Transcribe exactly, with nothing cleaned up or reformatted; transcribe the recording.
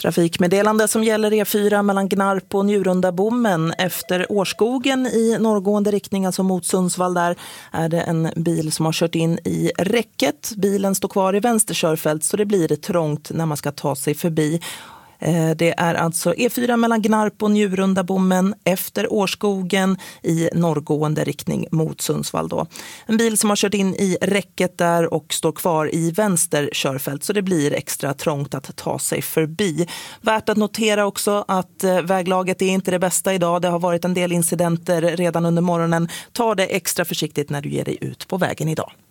Trafikmeddelande som gäller E fyra mellan Gnarp och Njurunda-bommen. Efter Årskogen i norrgående riktning, alltså mot Sundsvall, där är det en bil som har kört in i räcket. Bilen står kvar i vänsterkörfält så det blir trångt när man ska ta sig förbi. Det är alltså E fyra mellan Gnarp och Njurunda-bommen efter Årskogen i norrgående riktning mot Sundsvall då. En bil som har kört in i räcket där och står kvar i vänster körfält så det blir extra trångt att ta sig förbi. Värt att notera också att väglaget är inte det bästa idag. Det har varit en del incidenter redan under morgonen. Ta det extra försiktigt när du ger dig ut på vägen idag.